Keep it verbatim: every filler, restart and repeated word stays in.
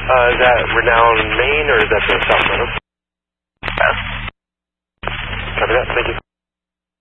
Uh, is that Renown, Maine, or is that the South Meadows? Yes. Copy that, thank you.